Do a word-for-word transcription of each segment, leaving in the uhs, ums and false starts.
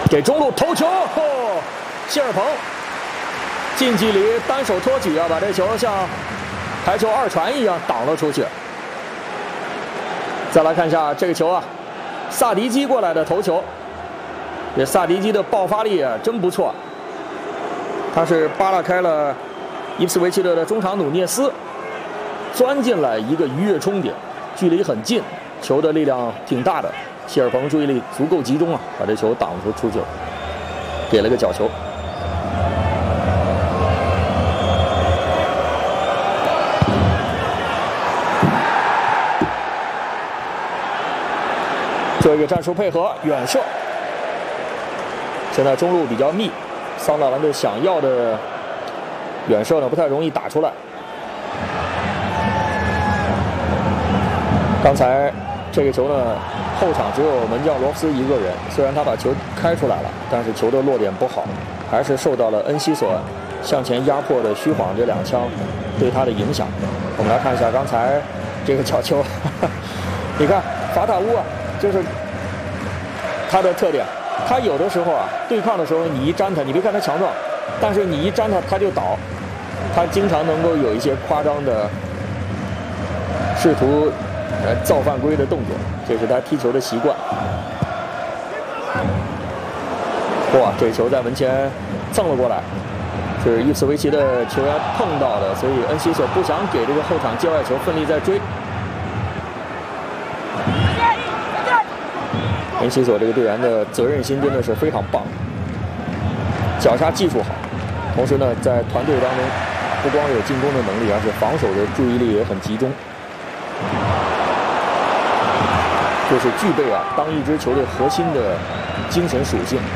给中路头球，哦、谢尔鹏近距离单手托举啊，把这球像排球二传一样挡了出去。再来看一下这个球啊，萨迪基过来的头球，这萨迪基的爆发力啊真不错，他是扒拉开了伊普斯维奇队的中场努涅斯，钻进来一个鱼跃冲顶，距离很近，球的力量挺大的。谢尔鹏注意力足够集中啊，把这球挡出出去了，给了个角球。做一个战术配合，远射。现在中路比较密，桑德兰队想要的远射呢不太容易打出来。刚才这个球呢，后场只有门将罗夫斯一个人，虽然他把球开出来了，但是球的落点不好，还是受到了恩西索向前压迫的虚晃这两枪对他的影响。我们来看一下刚才这个角球，你看法塔乌啊，就是他的特点，他有的时候啊对抗的时候你一粘他，你别看他强壮，但是你一粘他他就倒，他经常能够有一些夸张的试图呃造犯规的动作，这是他踢球的习惯。哇，这球在门前蹭了过来，是伊普斯维奇的球员碰到的，所以恩西索不想给这个后场界外球，奋力在追。恩西索这个队员的责任心真的是非常棒，脚下技术好，同时呢在团队当中不光有进攻的能力，而且防守的注意力也很集中，就是具备啊当一支球队核心的精神属性。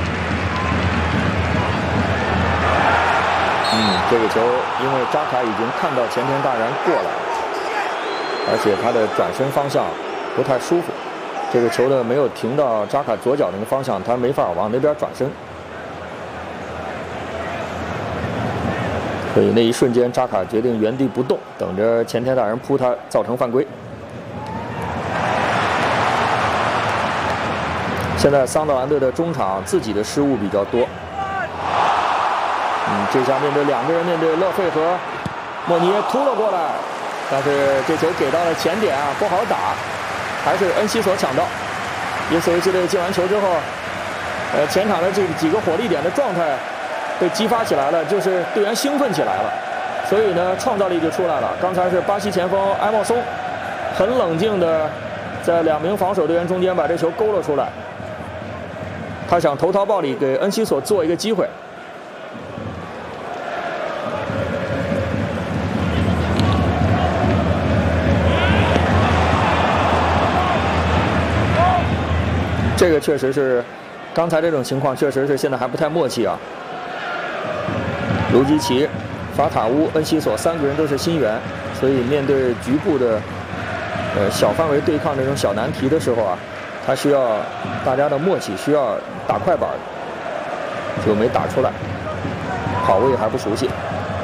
嗯，这个球因为扎卡已经看到前田大然过来，而且他的转身方向不太舒服，这个球呢没有停到扎卡左脚那个方向，他没法往那边转身，所以那一瞬间扎卡决定原地不动，等着前田大然扑他，造成犯规。现在桑德兰队的中场自己的失误比较多。嗯，这下面对两个人，面对勒费和莫尼耶突了过来，但是这球给到了前点啊，不好打，还是恩西索抢到。伊普斯维奇队进完球之后，呃，前场的这几个火力点的状态被激发起来了，就是队员兴奋起来了，所以呢，创造力就出来了。刚才是巴西前锋埃莫松很冷静的在两名防守队员中间把这球勾了出来，他想投桃报李，给恩西索做一个机会。这个确实是，刚才这种情况确实是现在还不太默契啊。卢基奇、法塔乌、恩西索三个人都是新援，所以面对局部的呃小范围对抗这种小难题的时候啊，他需要大家的默契，需要打快板，就没打出来，跑位还不熟悉。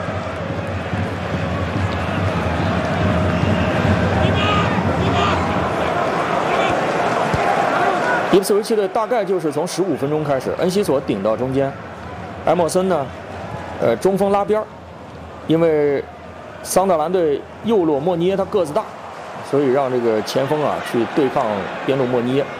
伊普斯维奇队大概就是从十五分钟开始，恩西索顶到中间，埃莫森呢，呃，中锋拉边儿，因为桑德兰队右路莫尼耶他个子大，所以让这个前锋啊去对抗边路莫尼耶。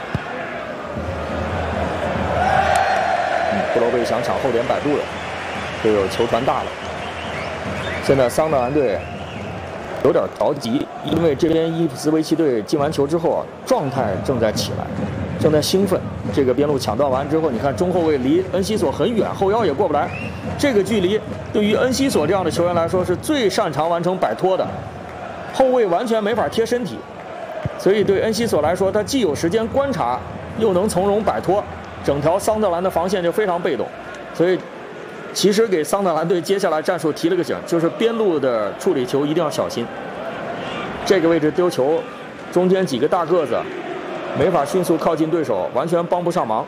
嗯，布罗贝想抢后点摆渡了，这个球传大了。现在桑德兰队有点着急，因为这边伊普斯维奇队进完球之后啊，状态正在起来。正在兴奋，这个边路抢断完之后，你看中后卫离恩西索很远，后腰也过不来。这个距离对于恩西索这样的球员来说是最擅长完成摆脱的，后卫完全没法贴身体，所以对恩西索来说，他既有时间观察，又能从容摆脱，整条桑德兰的防线就非常被动。所以，其实给桑德兰队接下来战术提了个醒，就是边路的处理球一定要小心。这个位置丢球，中间几个大个子没法迅速靠近对手，完全帮不上忙。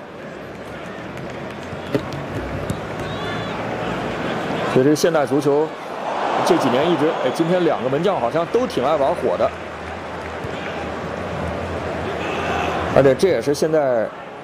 所以这现代足球这几年一直，哎，今天两个门将好像都挺爱玩火的，而且这也是现在